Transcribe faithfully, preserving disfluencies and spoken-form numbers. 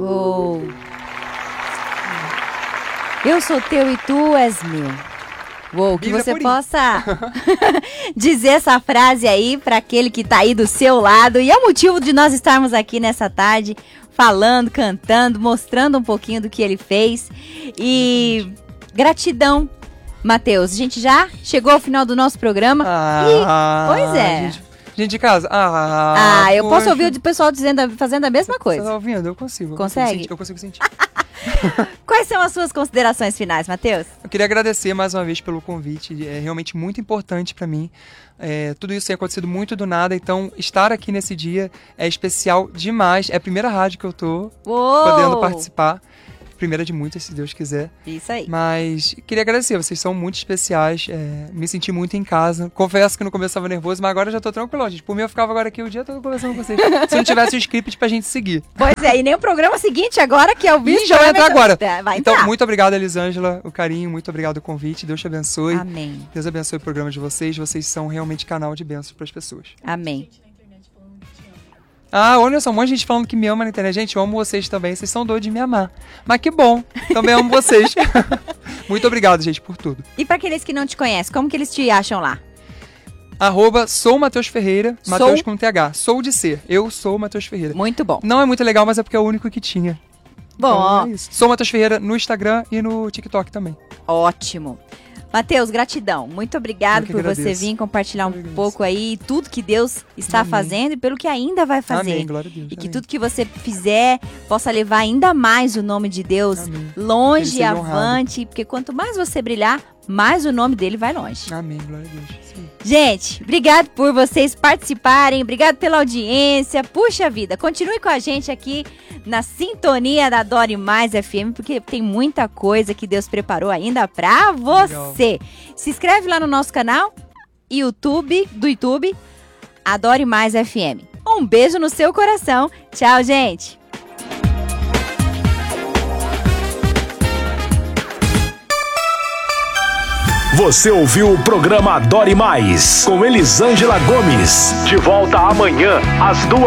Oh. Eu sou teu e tu és meu. Uou, que você possa dizer essa frase aí para aquele que tá aí do seu lado. E é o motivo de nós estarmos aqui nessa tarde, falando, cantando, mostrando um pouquinho do que ele fez. E gratidão, Matheus. A gente já chegou ao final do nosso programa. Ah, e, pois é. Gente, gente de casa. Ah, ah eu poxa. posso ouvir o pessoal dizendo, fazendo a mesma coisa. Você tá ouvindo? Eu consigo. Consegue? Eu consigo sentir. Quais são as suas considerações finais, Matheus? Eu queria agradecer mais uma vez pelo convite, é realmente muito importante para mim. É, tudo isso tem acontecido muito do nada, então estar aqui nesse dia é especial demais. É a primeira rádio que eu tô Uou! podendo participar. Primeira de muitas, se Deus quiser. Isso aí. Mas queria agradecer, vocês são muito especiais, é, me senti muito em casa. Confesso que no começo eu estava nervoso, mas agora eu já tô tranquilo, gente. Por mim eu ficava agora aqui o dia todo conversando com vocês. Se não tivesse o script pra gente seguir. Pois é, e nem o programa seguinte agora, que é o vídeo. Ih, já vai entrar agora. Vai então, entrar. muito obrigado, Elisângela, o carinho, muito obrigado o convite. Deus te abençoe. Amém. Deus abençoe o programa de vocês. Vocês são realmente canal de bênçãos para as pessoas. Amém. Ah, olha só, um monte de gente falando que me ama na internet. Gente, eu amo vocês também, vocês são doidos de me amar. Mas que bom, também amo vocês. Muito obrigado, gente, por tudo. E para aqueles que não te conhecem, como que eles te acham lá? Arroba, sou Matheus Ferreira, Sou... Matheus com T H. Sou de ser, eu sou Matheus Ferreira. Muito bom. Não é muito legal, mas é porque é o único que tinha. Bom, então, ó. É isso. Sou Matheus Ferreira no Instagram e no TikTok também. Ótimo. Matheus, gratidão. Muito obrigado por agradeço. você vir compartilhar um agradeço. pouco aí tudo que Deus está Amém. fazendo e pelo que ainda vai fazer. Amém, glória a Deus. E que Amém. tudo que você fizer possa levar ainda mais o nome de Deus Amém. longe e seja avante, porque quanto mais você brilhar, mais o nome dele vai longe. Amém, glória a Deus. Sim. Gente, obrigado por vocês participarem, obrigado pela audiência. Puxa vida, continue com a gente aqui na sintonia da Adore Mais F M, porque tem muita coisa que Deus preparou ainda pra você. Legal. Se inscreve lá no nosso canal, YouTube, do YouTube, Adore Mais F M. Um beijo no seu coração. Tchau, gente. Você ouviu o programa Adore Mais, com Elisângela Gomes. De volta amanhã, às duas.